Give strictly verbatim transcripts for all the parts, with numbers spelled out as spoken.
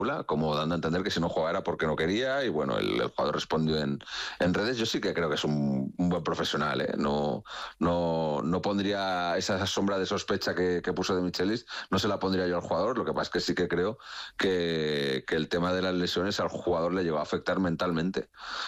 como dando a entender que si no jugaba era porque no quería, y bueno, el, el jugador respondió en, en redes. Yo sí que creo que es un, un buen profesional, ¿eh? No, no, no pondría esa sombra de sospecha que, que puso de Michelis, no se la pondría yo al jugador. Lo que pasa es que sí que creo que, que el tema de las lesiones al jugador le llegó a afectar mentalmente,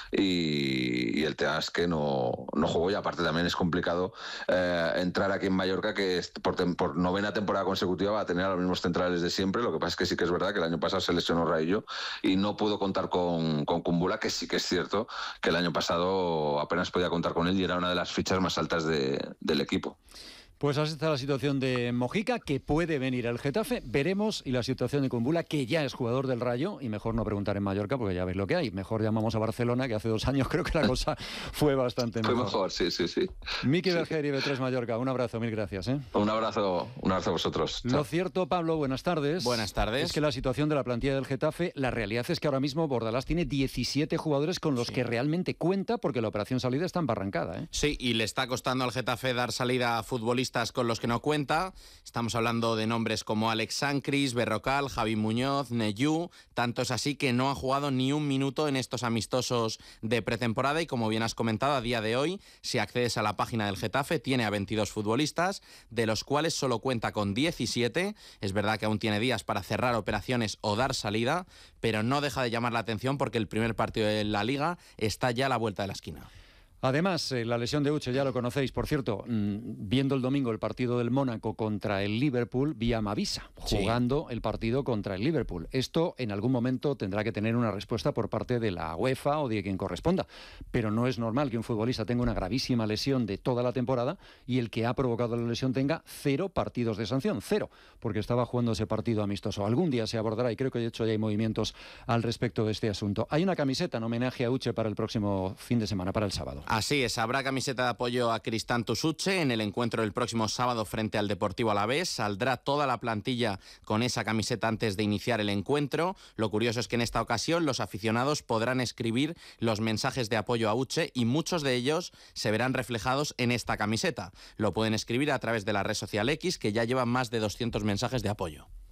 y, y el tema es que no, no jugó, y aparte también es complicado eh, entrar aquí en Mallorca, que por, por novena temporada consecutiva va a tener a los mismos centrales de siempre. Lo que pasa es que sí que es verdad que el año pasado se lesionó Raillo y no pudo contar con, con Kumbula, que sí que es cierto que el año pasado apenas podía contar con él y era una de las fichas más altas de, del equipo. Pues así está la situación de Mojica, que puede venir al Getafe, veremos, y la situación de Kumbula, que ya es jugador del Rayo, y mejor no preguntar en Mallorca porque ya veis lo que hay. Mejor llamamos a Barcelona, que hace dos años creo que la cosa fue bastante mejor. Fue mejor, sí, sí, sí. Miki sí. Berger y B tres Mallorca, un abrazo, mil gracias. ¿eh? Un abrazo, un abrazo a vosotros. Chao. Lo cierto, Pablo, buenas tardes. Buenas tardes. Es que la situación de la plantilla del Getafe, la realidad es que ahora mismo Bordalás tiene diecisiete jugadores con los sí. que realmente cuenta, porque la operación salida está embarrancada. ¿eh? Sí, y le está costando al Getafe dar salida a futbolistas con los que no cuenta. Estamos hablando de nombres como Alex Sancris, Berrocal, Javi Muñoz, Neyú. Tanto es así que no han jugado ni un minuto en estos amistosos de pretemporada, y como bien has comentado, a día de hoy, si accedes a la página del Getafe, tiene a veintidós futbolistas, de los cuales solo cuenta con diecisiete. Es verdad que aún tiene días para cerrar operaciones o dar salida, pero no deja de llamar la atención porque el primer partido de la Liga está ya a la vuelta de la esquina. Además, eh, la lesión de Uche ya lo conocéis, por cierto, mmm, viendo el domingo el partido del Mónaco contra el Liverpool, vía Mavisa, jugando sí. el partido contra el Liverpool. Esto en algún momento tendrá que tener una respuesta por parte de la UEFA o de quien corresponda, pero no es normal que un futbolista tenga una gravísima lesión de toda la temporada y el que ha provocado la lesión tenga cero partidos de sanción, cero, porque estaba jugando ese partido amistoso. Algún día se abordará, y creo que de hecho ya hay movimientos al respecto de este asunto. Hay una camiseta en homenaje a Uche para el próximo fin de semana, para el sábado. Así es, habrá camiseta de apoyo a Cristantus Uche en el encuentro del próximo sábado frente al Deportivo Alavés. Saldrá toda la plantilla con esa camiseta antes de iniciar el encuentro. Lo curioso es que en esta ocasión los aficionados podrán escribir los mensajes de apoyo a Uche y muchos de ellos se verán reflejados en esta camiseta. Lo pueden escribir a través de la red social X, que ya lleva más de doscientos mensajes de apoyo.